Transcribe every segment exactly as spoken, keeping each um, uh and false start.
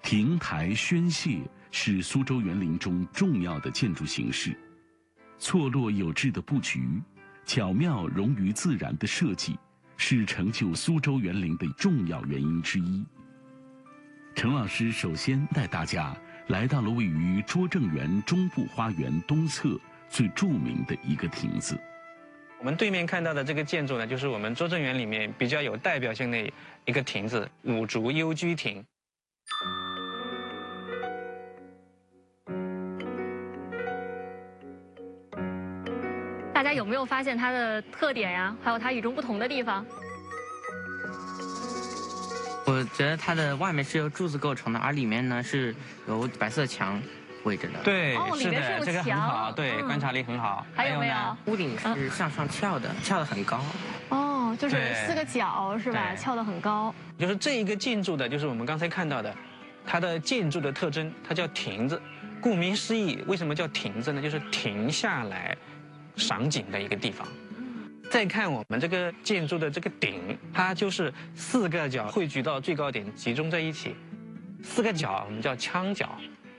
亭台轩榭是苏州园林中重要的建筑形式，错落有致的布局，巧妙融于自然的设计，是成就苏州园林的重要原因之一。陈老师首先带大家来到了位于拙政园中部花园东侧最著名的一个亭子。 我们对面看到的这个建筑呢，就是我们拙政园里面比较有代表性的一个亭子——五竹幽居亭。 大家有没有发现它的特点呀？还有它与众不同的地方？ 我觉得它的外面是由柱子构成的，而里面呢是由白色墙围着的。 对， 哦， 是的， 里面是有这个很墙好，对， 嗯观察力很好。 还有没有？ 呢？ 屋顶是向上翘的，翘得很高。 哦，就是对四个角是吧？ 对翘得很高。 就是这一个建筑的，就是我们刚才看到的，它的建筑的特征，它叫亭子。顾名思义，为什么叫亭子呢？就是停下来赏景的一个地方。再看我们这个建筑的这个顶，它就是四个角汇聚到最高点，集中在一起。四个角我们叫腔角。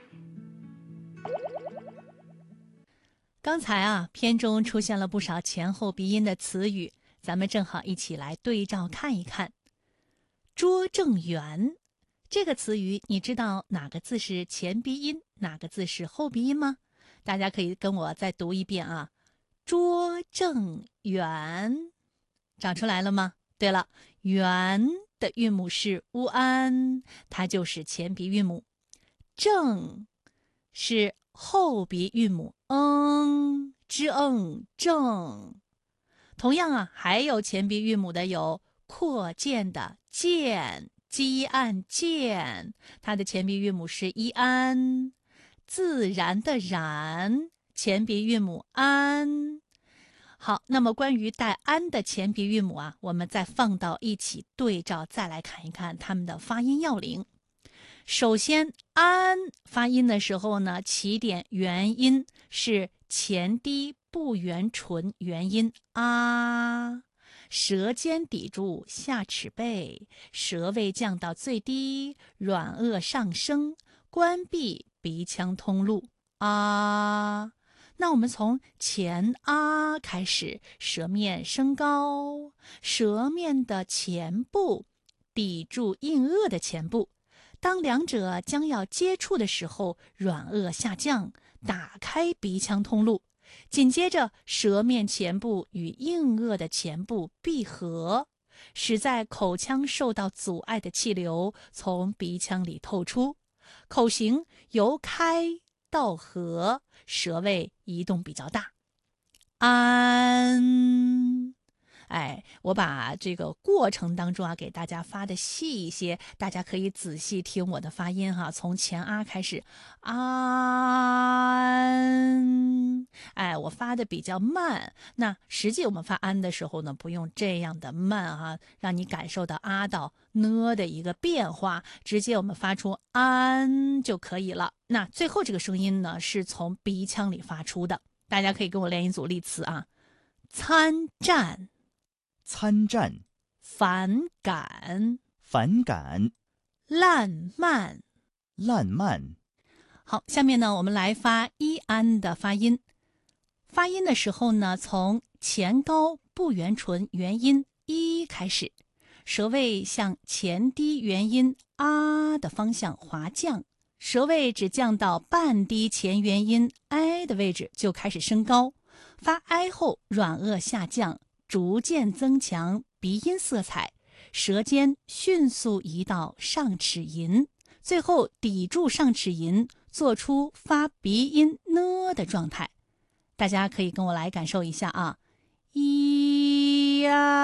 刚才啊，片中出现了不少前后鼻音的词语，咱们正好一起来对照看一看。拙政园这个词语，你知道哪个字是前鼻音，哪个字是后鼻音吗？大家可以跟我再读一遍啊。拙政园，找出来了吗？对了，园的韵母是乌安，它就是前鼻韵母。政是后鼻韵母嗯，之嗯正。同样啊，还有前鼻韵母的有扩建的建，积案建，它的前鼻韵母是一安。自然的然，前鼻韵母安。好，那么关于带安的前鼻韵母啊，我们再放到一起对照，再来看一看它们的发音要领。首先，安发音的时候呢，起点元音是前低不圆唇元音啊，舌尖抵住下齿背，舌位降到最低，软腭上升，关闭鼻腔通路啊。那我们从前啊开始，舌面升高，舌面的前部抵住硬腭的前部，当两者将要接触的时候，软腭下降，打开鼻腔通路，紧接着舌面前部与硬腭的前部闭合，使在口腔受到阻碍的气流从鼻腔里透出，口型由开到合，舌位移动比较大。安，哎，我把这个过程当中啊，给大家发的细一些，大家可以仔细听我的发音哈，从前啊开始，安，哎，我发的比较慢。那实际我们发安的时候呢，不用这样的慢哈，让你感受到啊到呢的一个变化，直接我们发出安就可以了。那最后这个声音呢，是从鼻腔里发出的，大家可以跟我练一组例词啊：参战。 参战、 反感、 反感、 烂漫、 烂漫。 好，下面呢，我们来发一安的发音。发音的时候呢，从前高不圆唇元音一开始，舌位向前低元音啊的方向滑降，舌位只降到半低前元音 i 的位置就开始升高，发 i 后软腭下降，逐渐增强鼻音色彩，舌尖迅速移到上齿龈，最后抵住上齿龈，做出发鼻音呢的状态。大家可以跟我来感受一下啊，一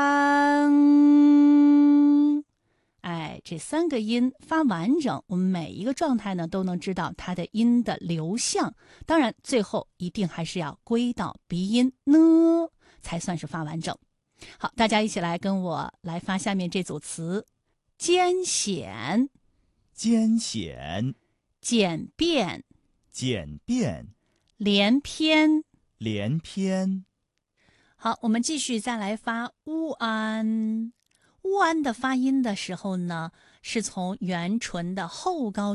安，哎，这三个音发完整，我们每一个状态呢都能知道它的音的流向。当然，最后一定还是要归到鼻音呢，才算是发完整。好，大家一起来跟我来发下面这组词：艰险、 艰险、 简便、 简便、 连篇、 连篇。 好，我们继续再来发乌安。乌安的发音的时候呢，是从元唇的后高